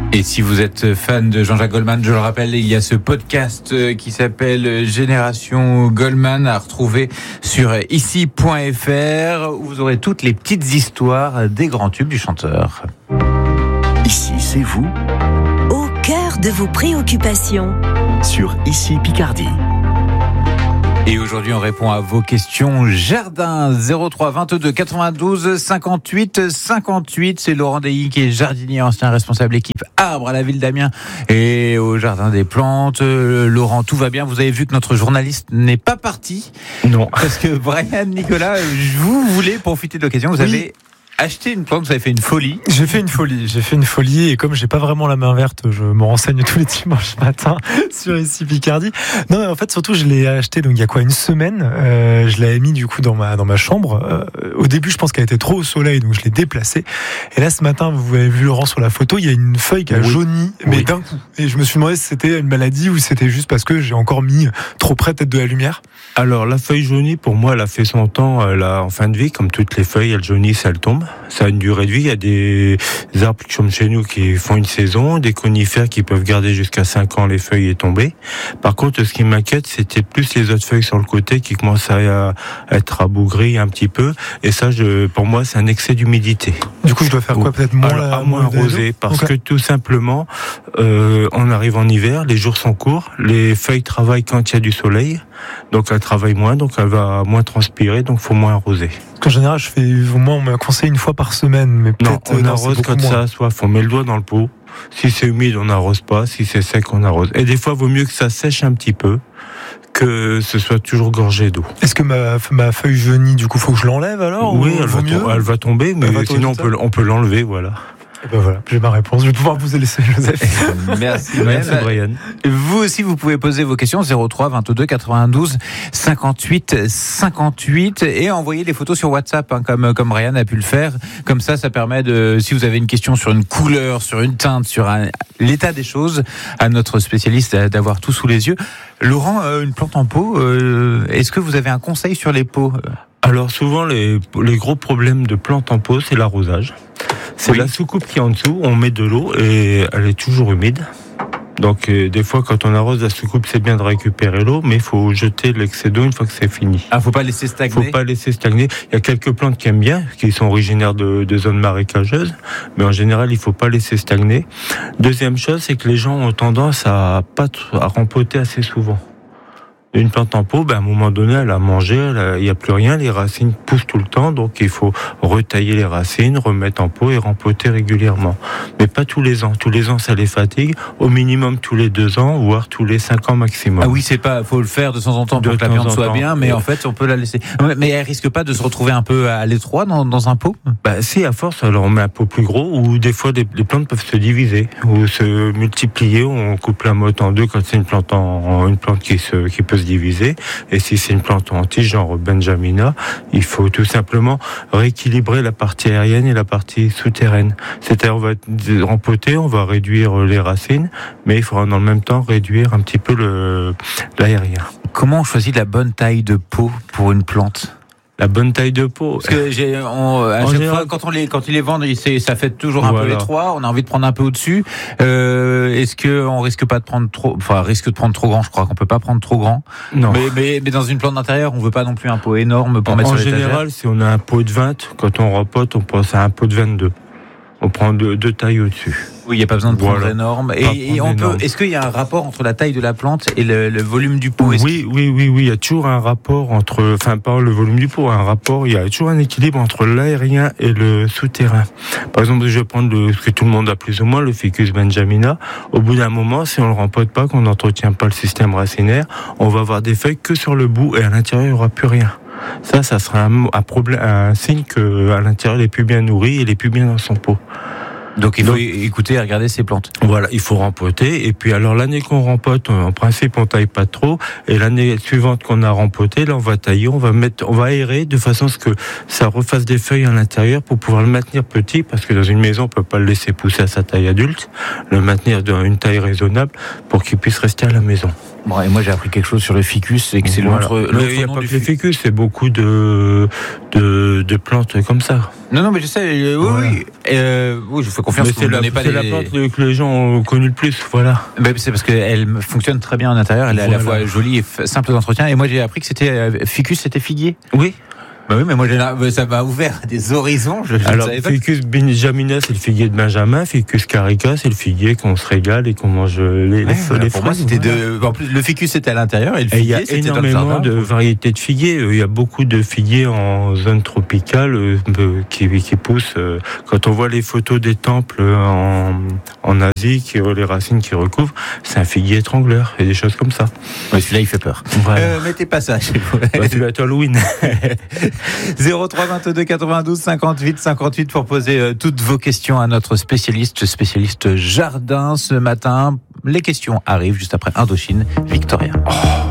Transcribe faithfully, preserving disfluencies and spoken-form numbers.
Et si vous êtes fan de Jean-Jacques Goldman, je le rappelle, il y a ce podcast qui s'appelle Génération Goldman à retrouver sur ici point f r où vous aurez toutes les petites histoires des grands tubes du chanteur. Ici, c'est vous. Au cœur de vos préoccupations. Sur Ici Picardie. Et aujourd'hui, on répond à vos questions jardin. zéro trois vingt-deux quatre-vingt-douze cinquante-huit cinquante-huit. C'est Laurent Deilly qui est jardinier, ancien responsable équipe arbre à la ville d'Amiens et au jardin des plantes. Euh, Laurent, tout va bien. Vous avez vu que notre journaliste n'est pas parti. Non. Parce que Brian, Nicolas, vous voulez profiter de l'occasion. Vous oui. avez acheté une plante, vous avez fait une folie. J'ai fait une folie, j'ai fait une folie et comme j'ai pas vraiment la main verte, je me renseigne tous les dimanches matin sur Ici Picardie. Non, mais en fait, surtout, je l'ai acheté donc il y a quoi, une semaine. Euh, je l'avais mis du coup dans ma dans ma chambre. Euh, au début, je pense qu'elle était trop au soleil, donc je l'ai déplacée. Et là, ce matin, vous avez vu Laurent sur la photo, il y a une feuille qui a oui. jauni, mais oui. d'un coup. Et je me suis demandé si c'était une maladie ou si c'était juste parce que j'ai encore mis trop près peut-être de la lumière. Alors la feuille jaunie, pour moi, elle a fait son temps. Elle a en fin de vie, comme toutes les feuilles, elles jaunissent, elles tombent. Ça a une durée de vie. Il y a des arbres comme chez nous qui font une saison, des conifères qui peuvent garder jusqu'à cinq ans les feuilles et tomber. Par contre, ce qui m'inquiète, c'était plus les autres feuilles sur le côté qui commencent à être rabougries un petit peu. Et ça, je, pour moi, c'est un excès d'humidité. Du coup, je dois faire quoi, peut-être moins Alors, à moins arroser, parce okay. que tout simplement, euh, on arrive en hiver, les jours sont courts, les feuilles travaillent quand il y a du soleil, donc elles travaillent moins, donc elle va moins transpirer, donc faut moins arroser. Parce qu'en général, je fais au moins, on me conseille une fois par semaine, mais peut-être non, on non, arrose quand ça a soif, on met le doigt dans le pot. Si c'est humide, on n'arrose pas. Si c'est sec, on arrose. Et des fois, il vaut mieux que ça sèche un petit peu que ce soit toujours gorgé d'eau. Est-ce que ma, ma feuille jaunie, du coup, faut que je l'enlève alors? Oui, elle va, mieux elle va tomber, mais va sinon on peut, on peut l'enlever, voilà. Et ben voilà, j'ai ma réponse. Je vais pouvoir vous laisser, Joseph. Merci, Merci Brian. Vous aussi, vous pouvez poser vos questions zéro trois vingt-deux quatre-vingt-douze cinquante-huit cinquante-huit et envoyer les photos sur WhatsApp, hein, comme comme Brian a pu le faire. Comme ça, ça permet de, si vous avez une question sur une couleur, sur une teinte, sur un, l'état des choses, à notre spécialiste d'avoir tout sous les yeux. Laurent, euh, une plante en pot. Euh, est-ce que vous avez un conseil sur les pots? Alors souvent, les les gros problèmes de plantes en pot, c'est l'arrosage. C'est oui. la soucoupe qui est en dessous, on met de l'eau et elle est toujours humide. Donc euh, des fois quand on arrose la soucoupe, c'est bien de récupérer l'eau, mais il faut jeter l'excès d'eau une fois que c'est fini. Ah, faut pas laisser stagner. Faut pas laisser stagner. Il y a quelques plantes qui aiment bien, qui sont originaires de, de zones marécageuses, mais en général il faut pas laisser stagner. Deuxième chose, c'est que les gens ont tendance à pas à rempoter assez souvent. Une plante en pot, ben à un moment donné, elle a mangé, il n'y a plus rien, les racines poussent tout le temps, donc il faut retailler les racines, remettre en pot et rempoter régulièrement. Mais pas tous les ans. Tous les ans, ça les fatigue. Au minimum tous les deux ans, voire tous les cinq ans maximum. Ah oui, c'est pas, faut le faire de temps en temps pour que la plante soit bien, mais en fait, on peut la laisser. Mais elle risque pas de se retrouver un peu à l'étroit dans, dans un pot? Bah si, à force, alors on met un pot plus gros, ou des fois, les plantes peuvent se diviser, ou se multiplier, on coupe la motte en deux quand c'est une plante en, une plante qui se, qui peut se diviser. Et si c'est une plante en tige, genre Benjamina, il faut tout simplement rééquilibrer la partie aérienne et la partie souterraine. C'est-à-dire, on va rempoter, on va réduire les racines, mais il faudra dans le même temps réduire un petit peu le, l'aérien. Comment on choisit la bonne taille de pot pour une plante? La bonne taille de pot. Parce que j'ai, on, à chaque général, fois, quand on les, quand ils les vendent, c'est, ça fait toujours un voilà. peu étroit. On a envie de prendre un peu au-dessus. Euh, est-ce que on risque pas de prendre trop, enfin, risque de prendre trop grand? Je crois qu'on peut pas prendre trop grand. Non. Mais, mais, mais dans une plante d'intérieur, on veut pas non plus un pot énorme pour en, mettre en sur l'étagère. En général, si on a un pot de vingt, quand on repote, on pense à un pot de vingt-deux. On prend deux, deux tailles au-dessus. Oui, il n'y a pas besoin de prendre voilà. énorme. Et, et on peut, est-ce qu'il y a un rapport entre la taille de la plante et le, le volume du pot? Oui, oui, oui, oui, oui. Il y a toujours un rapport entre, enfin, pas le volume du pot, un rapport. Il y a toujours un équilibre entre l'aérien et le souterrain. Par exemple, je vais prendre le, ce que tout le monde a plus ou moins, le Ficus benjamina. Au bout d'un moment, si on le rempote pas, qu'on n'entretient pas le système racinaire, on va avoir des feuilles que sur le bout et à l'intérieur, il n'y aura plus rien. Ça, ça sera un, un problème, un signe que à l'intérieur, il est plus bien nourri, il est plus bien dans son pot. Donc il faut Donc, écouter et regarder ses plantes. Voilà, il faut rempoter. Et puis alors l'année qu'on rempote, en principe on taille pas trop. Et l'année suivante qu'on a rempoté, là on va tailler, on va mettre, on va aérer de façon à ce que ça refasse des feuilles à l'intérieur pour pouvoir le maintenir petit, parce que dans une maison on peut pas le laisser pousser à sa taille adulte, le maintenir dans une taille raisonnable pour qu'il puisse rester à la maison. Bon, et moi j'ai appris quelque chose sur le ficus, c'est que c'est Voilà. l'autre, Mais l'autre il n'y a nom pas du que le ficus. ficus, c'est beaucoup de, de, de plantes comme ça. Non, non, mais je sais, euh, oui, Voilà. oui, euh, oui, je vous fais confiance. Mais Vous c'est ne la, donnez pas c'est les... la plante que les gens ont connue le plus, voilà. Ben, c'est parce qu'elle fonctionne très bien en intérieur, elle est à la Voilà. fois jolie et f- simple d'entretien. Et moi j'ai appris que c'était euh, ficus, c'était figuier. Oui. Bah oui, mais moi j'ai- ça m'a ouvert des horizons. Je, je ne Alors, savais pas. Ficus benjamina, c'est le figuier de Benjamin. Ficus carica, c'est le figuier qu'on se régale et qu'on mange les, les, Ouais, les pour moi, fraises, c'était voilà. de. En plus, le ficus c'était à l'intérieur et le Et il y figuier a c'était dans le énormément jardin. de variétés de figuiers. Il y a beaucoup de figuiers en zone tropicale euh, qui, qui poussent. euh, Quand on voit les photos des temples en, en Asie, qui, les racines qui recouvrent, c'est un figuier étrangleur et des choses comme ça. Ouais, celui-là il fait peur. Voilà. Euh, mettez pas ça chez vous. Bah, c'est bientôt Halloween. zéro trois vingt-deux quatre-vingt-douze cinquante-huit cinquante-huit pour poser euh, toutes vos questions à notre spécialiste, spécialiste jardin ce matin. Les questions arrivent juste après Indochine, Victoria. Oh.